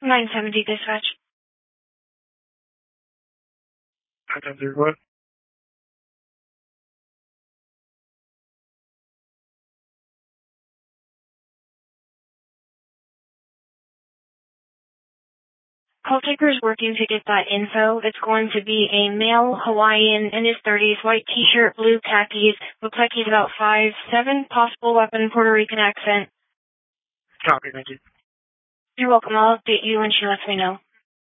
970 dispatch. I can do what? Call taker is working to get that info. It's going to be a male Hawaiian in his 30s, white t-shirt, blue khakis. Looks like he's about 5'7", possible weapon, Puerto Rican accent. Copy, thank you. You're welcome. I'll update you when she lets me know.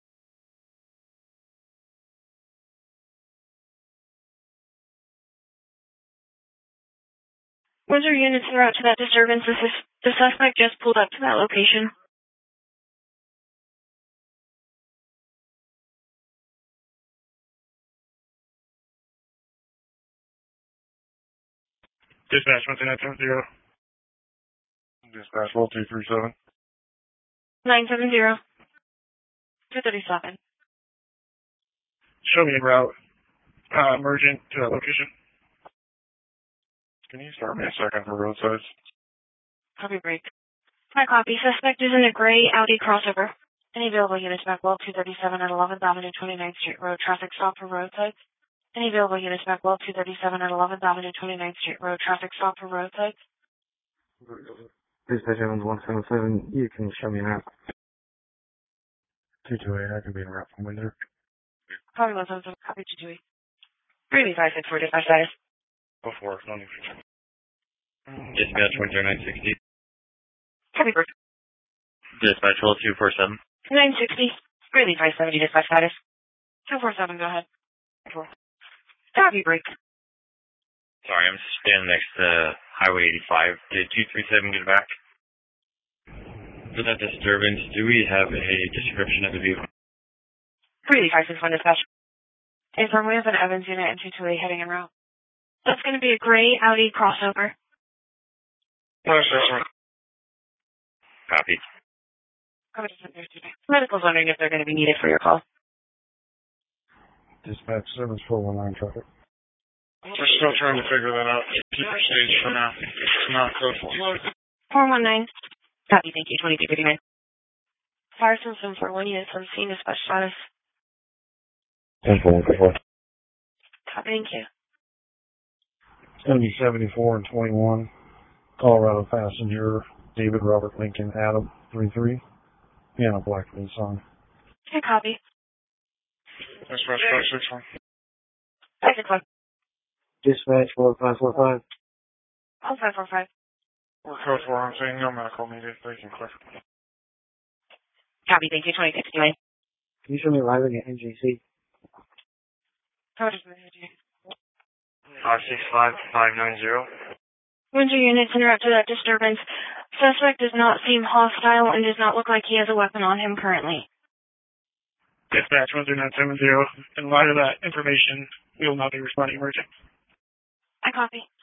Windsor units are out to that disturbance. The suspect just pulled up to that location. Dispatch 13970. Dispatch 1237. 970. 237. Show me en route. Emergent to that location. Can you start me a second for roadsides? Copy break. My copy. Suspect is in a gray Audi crossover. Any available units back well 237 at 11th Avenue, 29th Street Road. Traffic stop for roadsides. Any available units back well 237 at 11th Avenue, 29th Street Road. Traffic stop for roadsides. Dispatch Evans 177, you can show me that. 228, I can be en route from Windsor. Copy 177. Copy 228. 3B564 dispatch status. Before, no need. Dispatch 10960. Copy break. Dispatch 10247. 960. Greeley 570 dispatch status. 247, go ahead. Copy break. Sorry, I'm standing next to Highway 85. Did 237 get back? For that disturbance, do we have a description of the vehicle? Greeley 561 dispatch. Inform we have an Evans unit and 228 heading en route. That's going to be a gray Audi crossover. Copy. Medical's wondering if they're going to be needed for your call. Dispatch 7419 traffic. We're still trying to figure that out. Keep our stage for now. It's not code 419. Copy, thank you. 2259. Fire system for 1 unit from scene dispatch status. 10-4. Copy, thank you. It's going to be 74 and 21. Colorado passenger, David Robert Lincoln Adam 33. Piano black Nissan. Okay, copy. Dispatch 561. 561. Dispatch 4545. 545. We're code 4, I'm saying no medical needed. They can clear. Copy, thank you. 2659. Can you show me arriving at NGC? Code is 565590. Windsor units interrupt to that disturbance. Suspect does not seem hostile and does not look like he has a weapon on him currently. Dispatch 10970. In light of that information, we will not be responding emergent. I copy.